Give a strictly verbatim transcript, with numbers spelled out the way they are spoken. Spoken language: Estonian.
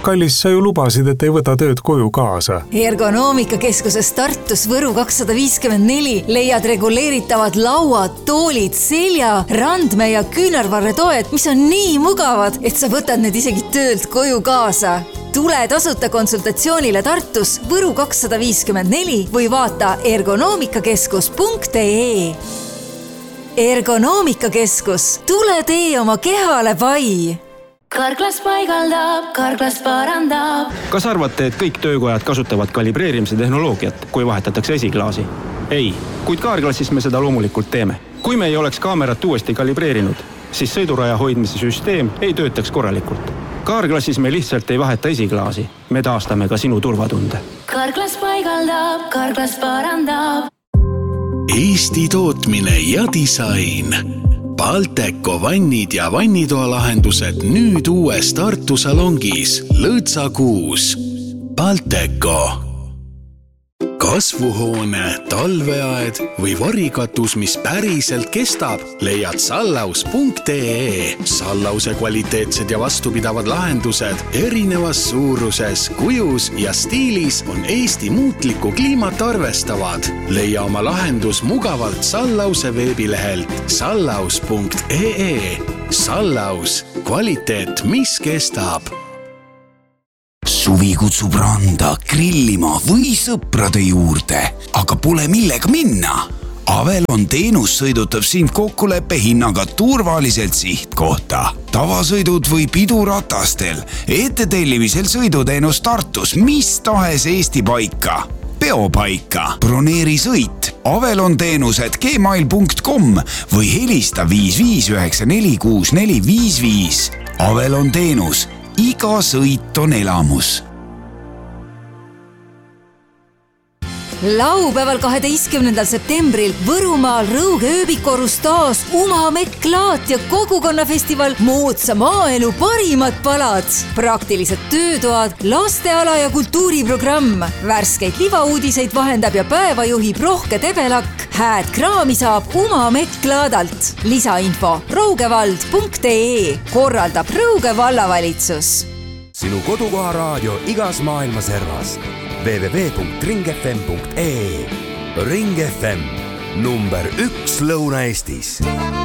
Kallis, sa ju lubasid, et ei võta tööd koju kaasa. Ergonoomikakeskuses Tartus Võru kakssada viiskümmend neli leiad reguleeritavad lauad, toolid, selja, randme ja küünarvarretoed, mis on nii mugavad, et sa võtad need isegi töölt koju kaasa. Tule tasuta konsultatsioonile Tartus Võru kakssada viiskümmend neli või vaata ergonoomikakeskus punkt ee. Ergonoomikakeskus, tule tee oma kehale pai! Karklas paigaldab, Karklas parandab. Kas arvate, et kõik töökojad kasutavad kalibreerimise tehnoloogiat, kui vahetatakse esiklaasi? Ei, kuid Karklassis me seda loomulikult teeme. Kui me ei oleks kaamerat uuesti kalibreerinud, siis sõiduraja hoidmise süsteem ei töötaks korralikult. Karklassis me lihtsalt ei vaheta esiklaasi. Me taastame ka sinu turvatunde. Karklas paigaldab, Karklas parandab. Eesti tootmine ja disain. Balteco vannid ja vannitoalahendused nüüd uues Tartu salongis Lõõtsa kuus. Balteco. Kasvuhoone, talveaed või varikatus, mis päriselt kestab, leiad sallaus punkt ee. Sallause kvaliteetsed ja vastupidavad lahendused erinevas suuruses, kujus ja stiilis on Eesti muutlikku kliimat arvestavad. Leia oma lahendus mugavalt Sallause veebilehelt sallaus punkt ee. Sallaus, kvaliteet, mis kestab. Suvi kutsub randa, grillima või sõprade juurde, aga pole millega minna. Avelon teenus sõidutab sind kokkuleppe hinnaga turvaliselt sihtkohta. Tavasõidud või piduratastel, ettetellimisel sõiduteenus Tartus, mis tahes Eesti paika. Peopaika, broneeri sõit, Avelon teenused gmail punkt com või helista viis viis üheksa neli kuus neli viis viis. Avelon teenus. Iga sõit on elamus. Laupäeval kaheteistkümnendal septembril Võrumaal Rõuge ööbikorus taas Umameklaat ja kogukonnafestival Moodsa maaelu parimad palad. Praktilised töötoad, lasteala ja kultuuriprogramm. Värskeid libauudiseid vahendab ja päeva juhib Rohke Tebelakk. Hääd kraami saab Umameklaadalt. Lisainfo rougevald punkt ee. Korraldab Rõuge vallavalitsus. Sinu kodukoha raadio igas maailma servas. w w w punkt ring f m punkt ee. Ring F M, number üks Lõuna-Eestis.